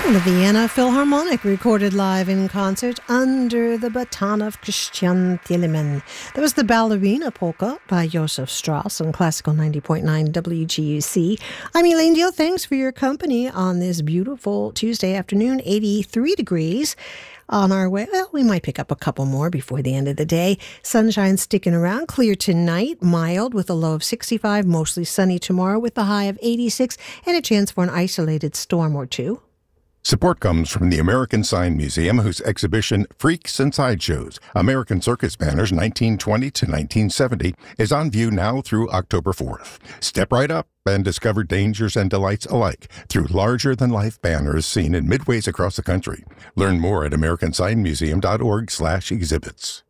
The Vienna Philharmonic recorded live in concert under the baton of Christian Thielemann. That was the Ballerina Polka by Josef Strauss on Classical 90.9 WGUC. I'm Elaine Deal. Thanks for your company on this beautiful Tuesday afternoon, 83 degrees. On our way, well, we might pick up a couple more before the end of the day. Sunshine sticking around, clear tonight, mild with a low of 65, mostly sunny tomorrow with a high of 86, and a chance for an isolated storm or two. Support comes from the American Sign Museum, whose exhibition Freaks and Sideshows, American Circus Banners 1920 to 1970, is on view now through October 4th. Step right up and discover dangers and delights alike through larger-than-life banners seen in midways across the country. Learn more at americansignmuseum.org/exhibits.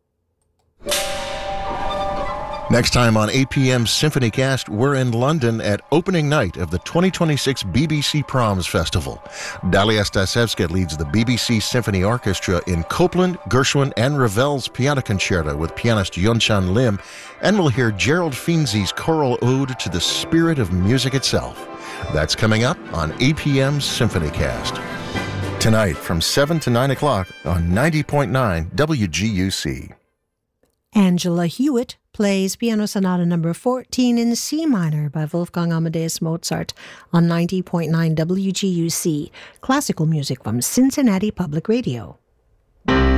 Next time on APM's SymphonyCast, we're in London at opening night of the 2026 BBC Proms Festival. Dalia Stasevska leads the BBC Symphony Orchestra in Copland, Gershwin, and Ravel's Piano Concerto with pianist Yunchan Lim, and we'll hear Gerald Finzi's choral ode to the spirit of music itself. That's coming up on APM's SymphonyCast. Tonight from 7 to 9 o'clock on 90.9 WGUC. Angela Hewitt plays Piano Sonata No. 14 in C minor by Wolfgang Amadeus Mozart on 90.9 WGUC, classical music from Cincinnati Public Radio.